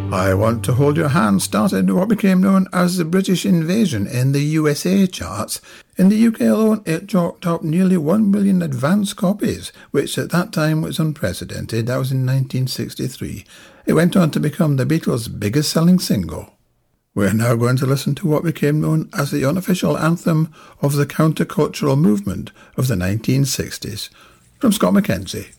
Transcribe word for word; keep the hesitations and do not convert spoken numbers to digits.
I Want to Hold Your Hand started what became known as the British Invasion in the U S A charts. In the U K alone, it chalked up nearly one million advance copies, which at that time was unprecedented. That was in nineteen sixty-three. It went on to become the Beatles' biggest-selling single. We're now going to listen to what became known as the unofficial anthem of the countercultural movement of the nineteen sixties, from Scott McKenzie.